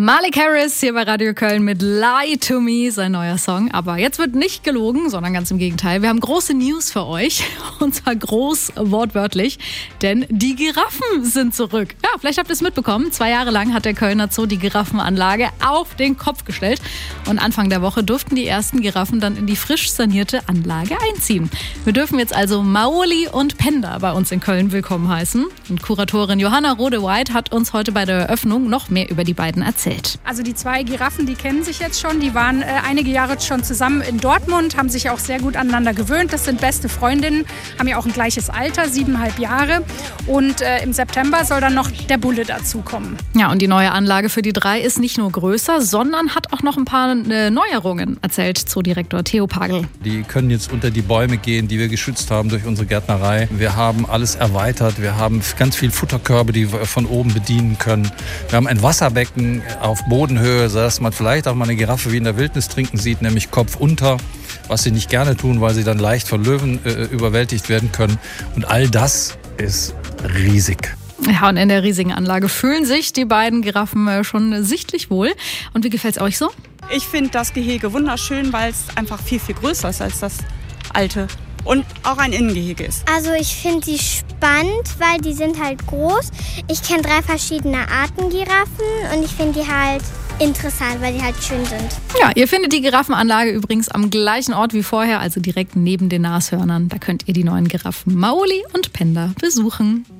Malik Harris hier bei Radio Köln mit Lie to Me, sein neuer Song. Aber jetzt wird nicht gelogen, sondern ganz im Gegenteil. Wir haben große News für euch. Und zwar groß wortwörtlich, denn die Giraffen sind zurück. Ja, vielleicht habt ihr es mitbekommen. 2 Jahre lang hat der Kölner Zoo die Giraffenanlage auf den Kopf gestellt. Und Anfang der Woche durften die ersten Giraffen dann in die frisch sanierte Anlage einziehen. Wir dürfen jetzt also Maoli und Penda bei uns in Köln willkommen heißen. Und Kuratorin Johanna Rode-White hat uns heute bei der Eröffnung noch mehr über die beiden erzählt. Also die 2 Giraffen, die kennen sich jetzt schon. Die waren einige Jahre schon zusammen in Dortmund, haben sich auch sehr gut aneinander gewöhnt. Das sind beste Freundinnen, haben ja auch ein gleiches Alter, 7,5 Jahre. Und im September soll dann noch der Bulle dazukommen. Ja, und die neue Anlage für die 3 ist nicht nur größer, sondern hat auch noch ein paar Neuerungen, erzählt Zoodirektor Theo Pagel. Die können jetzt unter die Bäume gehen, die wir geschützt haben durch unsere Gärtnerei. Wir haben alles erweitert. Wir haben ganz viel Futterkörbe, die wir von oben bedienen können. Wir haben ein Wasserbecken auf Bodenhöhe, sodass man vielleicht auch mal eine Giraffe wie in der Wildnis trinken sieht, nämlich Kopf unter, was sie nicht gerne tun, weil sie dann leicht von Löwen überwältigt werden können. Und all das ist riesig. Ja, und in der riesigen Anlage fühlen sich die beiden Giraffen schon sichtlich wohl. Und wie gefällt es euch so? Ich finde das Gehege wunderschön, weil es einfach viel, viel größer ist als das alte. Und auch ein Innengehege ist. Also ich finde die spannend, weil die sind halt groß. Ich kenne 3 verschiedene Arten Giraffen und ich finde die halt interessant, weil die halt schön sind. Ja, ihr findet die Giraffenanlage übrigens am gleichen Ort wie vorher, also direkt neben den Nashörnern. Da könnt ihr die neuen Giraffen Maoli und Penda besuchen.